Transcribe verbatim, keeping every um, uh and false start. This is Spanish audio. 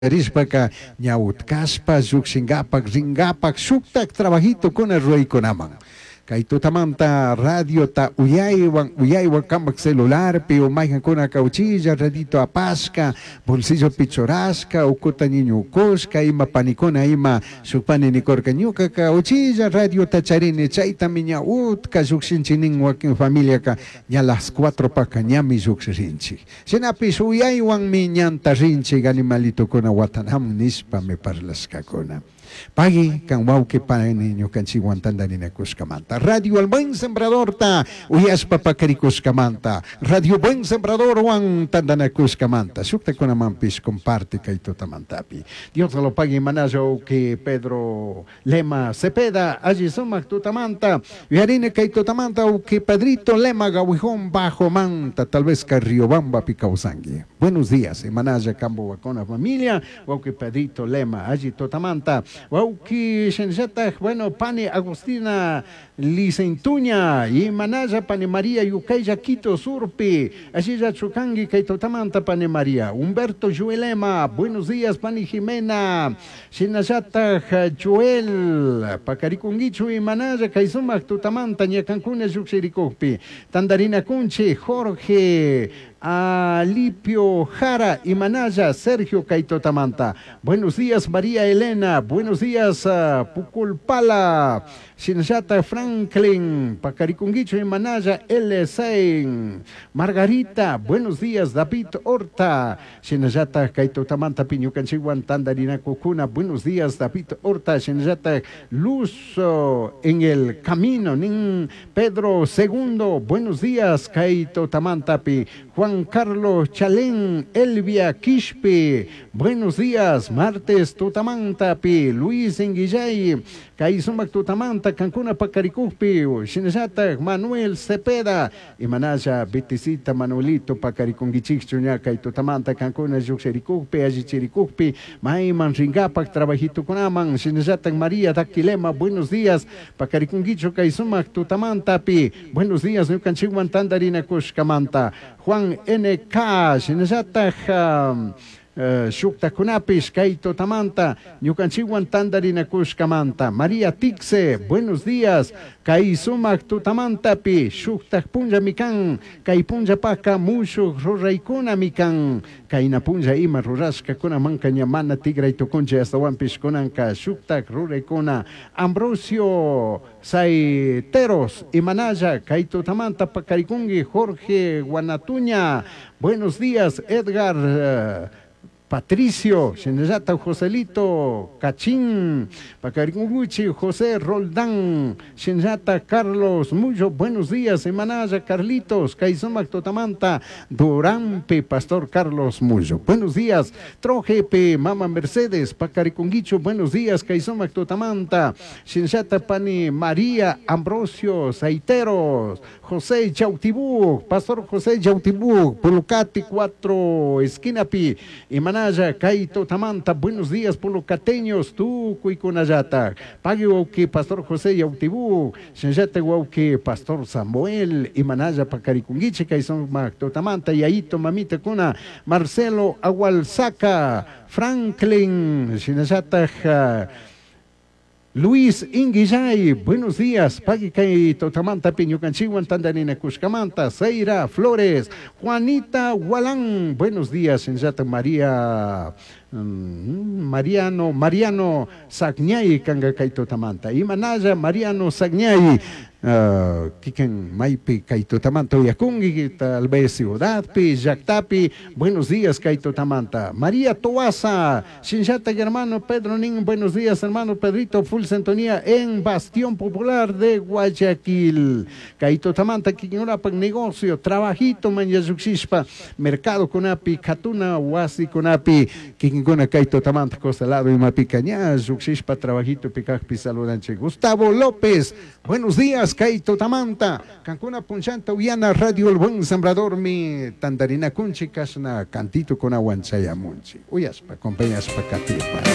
Rispaka nyaut kaspa zuksingapak zingapak suktak trabajito con el rey con amang. Kaito tamanta radio ta uyaiwang uyaiwang kambak celular pero maihan kona kauchilla radito apasca bolsillo pichorasca ukuta niño cosca ima panicona ima supane ni corcañuca kauchilla radio tacharine chaita miña utka zuksinchinin wakin familia ka ya las cuatro paka nyami zuksinchi senapis uyaiwang miñanta rinchi animalito kona watanam nispa me parlaska kona pagi kan wau ke niño kan chiwantanda ni kuskamanta radio al buen sembrador ta uyas papakari kuskamanta radio buen sembrador wan tandana kuskamanta sukta con amampis comparte kaito tamantapi Dios lo pagi manajo que Pedro Lema Cepeda allí sumak tutamanta yarine kaito tamanta o que Pedrito Lema gawihon bajo manta tal vez Carriobamba picausangue buenos días manaja cambo con la familia o que Pedrito Lema allí totamanta Wauki Shenjeta, bueno, Pani Agustina Licentuña, y Manaya Pane María, Yucaya Quito Surpi, Ashija Chukangi, Kaitotamanta Pane María, Humberto Joelema, buenos días, Pani Jimena, Shenajata Joel, Pacarikungichu y Manaya, Kaisumak Tutamanta, Ñacancuna Yuxerikopi, Tandarina Kunche, Jorge. Alipio Jara y Manaya, Sergio Kaitotamanta. Buenos días, María Elena. Buenos días, uh, Puculpala. Shinjata Franklin. Pacarikungicho y Manaya, L seis. Margarita. Buenos días, David Horta. Shinjata Kaitotamanta, Piñucanchiguan, Tandarina Cucuna. Buenos días, David Horta. Shinjata Luz uh, en el camino. Nin Pedro Segundo. Buenos días, Kaitotamantapi. Juan Carlos Chalén, Elvia Quispe, buenos días, martes Tutamantapi, Luis Enguillay, Caisumac Tutamanta, Cancuna Pacaricupi, Shinjata, Manuel Cepeda, y Manaya, Betisita, Manuelito, Pacariconguichichuñaca y Tutamanta, Cancuna, Yuxericupi, Ajichericupi, Maiman Ringapac, Trabajito Cunaman, Shinjata, María Daquilema, buenos días, Pacariconguicho, Caisumac Tutamantapi, buenos días, Nucanchiguan Tandarina Cushcamanta, Juan N K, Shinjata, Shukta Kunapis, Kaito Tamanta, Ñucanchiguan Tandarina Kushkamanta, María Tixe, buenos días, Kaisumak Tutamantapi, Shukta Punja Mikan, Kaipunja Paka, Mushu, Ruraikuna Mikan, Kaina Punja Ima, Ruraska Kuna Manca, Ñamana Tigra y Toconche, hasta Wampis Kunanka, Shukta, Ruraikuna, Ambrosio, Saiteros, Imanaya, Kaito Tamanta, Pacarikungi, Jorge Guanatuña, buenos días, Edgar. Uh, Patricio, Shenjata Joselito, Cachín, Pacarikunguchi, José Roldán, Shenjata Carlos Muyo, buenos días, Emanaya Carlitos, Caizomac Totamanta, Durampe, Pastor Carlos Muyo, buenos días, Trojepe, Mama Mercedes, Pacarikunguicho, buenos días, Caizomac Totamanta, Shenjata Pani María Ambrosio, Saiteros, José Yautibú, Pastor José Yautibú, Pulucati cuatro, Esquinapi, Emanaya Kaito Tamanta, buenos días, polocateños, tú, Cuicunayata, Pague Wauke, Pastor José Yautibú, Shenjate Wauke, Pastor Samuel, Imanaya Pacarikungiche, Kaison Macto Tamanta, Yaito Mamita Kuna, Marcelo Agualsaca, Franklin, Shenjata, Luis Inguillay, buenos días, Pagui Kaito Tamanta, Piñucanchiguan, Tandarina Cushcamanta, Seira Flores, Juanita Gualán, buenos días, Shenjata María, um, Mariano, Mariano Sagñay, Kanga Kaito Tamanta, Imanaya Mariano Sagñay, Uh, Kiken Maipi Kaito Tamanta Yakungi, tal vez Ciudad Pi, Jactapi, buenos días Kaito Tamanta, María Toasa, Shinjata hermano Pedro Nin, buenos días hermano Pedrito, full sintonía en Bastión Popular de Guayaquil, Kaito Tamanta, Kikinurapan negocio, trabajito Manyazuxispa, mercado Conapi, Katuna, Wasi Conapi, Kikinguna Kaito Tamanta, Costalado y Mapicaña, Zuxispa, trabajito Picajpi, saludanche, Gustavo López, buenos días. Kaito Tamanta, Cancuna Punchanta Uyana, Radio El Buen Sembrador, mi Tandarina Kunchi, Casna, Cantito con Aguanchaya Munchi. Uyas, pa compañías pa Catipa.